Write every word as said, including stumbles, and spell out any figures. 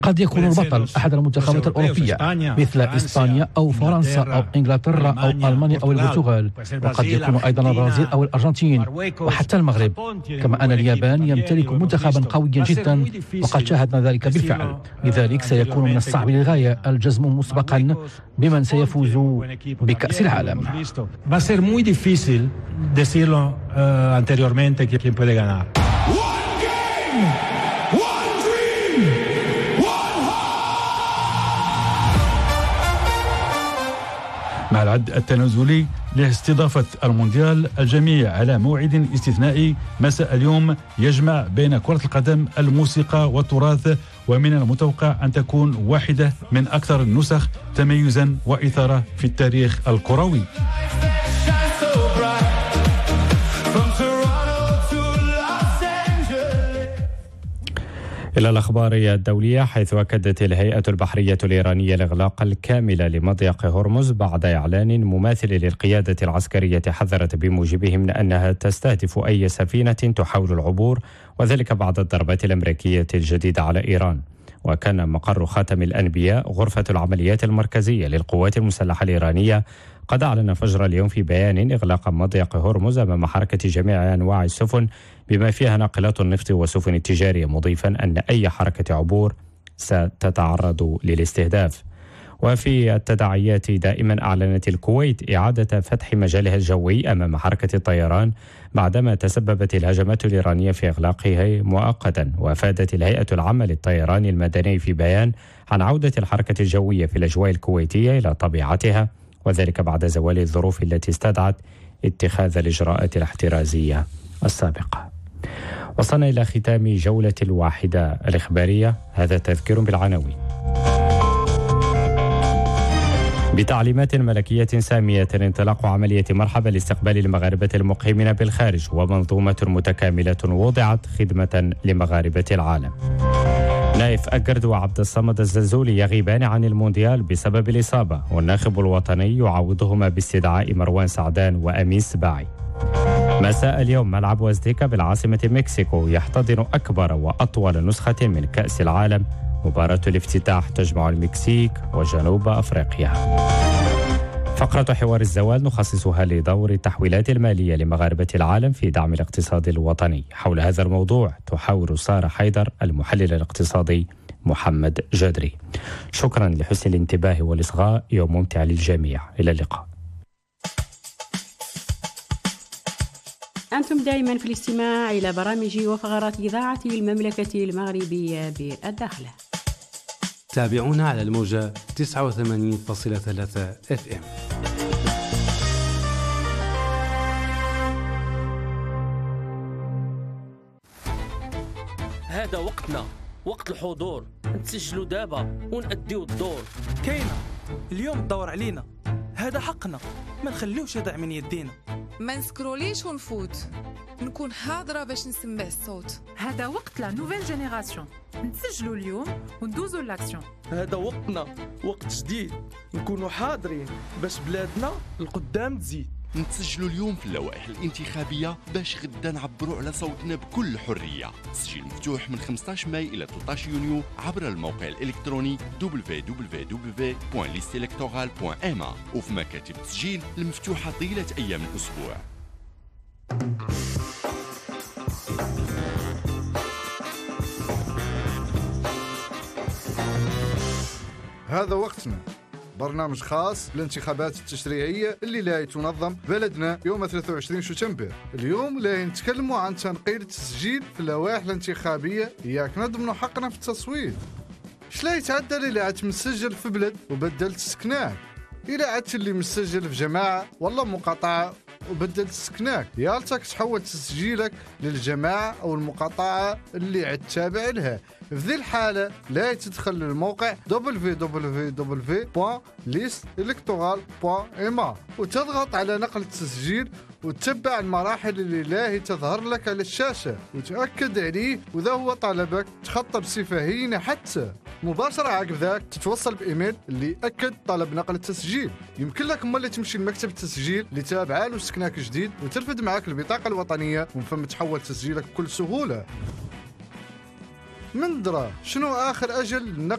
قد يكون البطل أحد المنتخبات الأوروبية مثل إسبانيا أو فرنسا أو إنجلترا أو ألمانيا أو البرتغال، وقد يكون أيضا البرازيل أو الأرجنتين وحتى المغرب، كما أن اليابان يمتلك منتخبا قويا جدا وقد شاهدنا ذلك بالفعل. لذلك سيكون من الصعب للغاية الجزم مسبقا بمن سيفوز بكأس العالم. مع العد التنازلي لاستضافة المونديال، الجميع على موعد استثنائي مساء اليوم يجمع بين كرة القدم، الموسيقى والتراث، ومن المتوقع أن تكون واحدة من أكثر النسخ تميزا وإثارة في التاريخ الكروي. إلى الأخبار الدولية، حيث أكدت الهيئة البحرية الإيرانية الإغلاق الكامل لمضيق هرمز بعد إعلان مماثل للقيادة العسكرية حذرت بموجبه من أنها تستهدف أي سفينة تحاول العبور، وذلك بعد الضربات الأمريكية الجديدة على إيران. وكان مقر خاتم الأنبياء غرفة العمليات المركزية للقوات المسلحة الإيرانية قد أعلن فجر اليوم في بيان إغلاق مضيق هرمز أمام حركة جميع أنواع السفن بما فيها ناقلات النفط والسفن التجارية، مضيفا أن أي حركة عبور ستتعرض للاستهداف. وفي التداعيات دائما أعلنت الكويت إعادة فتح مجالها الجوي أمام حركة الطيران بعدما تسببت الهجمات الإيرانية في إغلاقه مؤقتا. وأفادت الهيئة العامة للطيران المدني في بيان عن عودة الحركة الجوية في الأجواء الكويتية إلى طبيعتها، وذلك بعد زوال الظروف التي استدعت اتخاذ الإجراءات الاحترازية السابقة. وصلنا إلى ختام جولة الواحدة الإخبارية. هذا تذكير بالعناوين. بتعليمات ملكية سامية انطلاق عملية مرحبا لاستقبال المغاربة المقيمين بالخارج، ومنظومة متكاملة وضعت خدمة لمغاربة العالم. نايف أكرد وعبد الصمد الزلزولي يغيبان عن المونديال بسبب الإصابة، والناخب الوطني يعوضهما باستدعاء مروان سعدان وأمين سباعي. مساء اليوم ملعب وازتيكا بالعاصمة مكسيكو يحتضن أكبر وأطول نسخة من كأس العالم. مباراة الافتتاح تجمع المكسيك وجنوب أفريقيا. فقرة حوار الزوال نخصصها لدور التحويلات المالية لمغاربة العالم في دعم الاقتصاد الوطني. حول هذا الموضوع تحاور سارة حيدر المحلل الاقتصادي محمد جدري. شكرا لحسن الانتباه والإصغاء، يوم ممتع للجميع. إلى اللقاء. أنتم دائما في الاستماع إلى برامج وفقرات إذاعة المملكة المغربية بالداخل. تابعونا على الموجة تسعة وثمانين فاصلة ثلاثة اف ام. هذا وقتنا، وقت الحضور. نتسجلوا دابا ونأديو الدور. كاينة اليوم الدور علينا، هذا حقنا، ما نخليوش يضيع من يدينا. ما نسكروليش ونفوت، نكون حاضرة باش نسمع الصوت. هذا وقت لا نوفيل جينيراسيون، نتسجلوا اليوم وندوزوا لاكسيون. هذا وقتنا، وقت جديد، نكونوا حاضرين باش بلادنا القدام تزيد. نتسجلوا اليوم في اللوائح الانتخابية باش غدا نعبروا على صوتنا بكل حرية. تسجيل مفتوح من خمسطاش ماي إلى ثلاثة عشر يونيو عبر الموقع الإلكتروني دبليو دبليو دبليو دوت ليست إلكتورال دوت إم إيه وفي مكاتب التسجيل المفتوحة طيلة أيام الأسبوع. هذا وقتنا، برنامج خاص للانتخابات التشريعية اللي لا تنظم بلدنا يوم ثلاثة وعشرين شتنبر. اليوم لا نتكلموا عن تنقيل التسجيل في اللوائح الانتخابية، ياك نضمنوا حقنا في التصويت. شلا يتعدل إلا عاد مسجل في بلد وبدلت سكناك، إلا عادت اللي مسجل في جماعة والله مقاطعة وبدلت سكناك، يالتك تحول تسجيلك للجماعة أو المقاطعة اللي عاد تابع لها. في ذي الحالة لا تدخل للموقع دبليو دبليو دبليو دوت ليست إلكتورال دوت إم إيه وتضغط على نقل التسجيل وتتبع المراحل اللي لاهي تظهر لك على الشاشة وتأكد عليه، وذا هو طلبك تخطى بصفة هينة حتى مباشرة. عقب ذاك تتوصل بإيميل اللي أكد طلب نقل التسجيل. يمكن لك مالي تمشي لمكتب التسجيل اللي تابعه له سكناك جديد وترفد معك البطاقة الوطنية ومن ثم تحول تسجيلك بكل سهولة. من درا شنو آخر أجل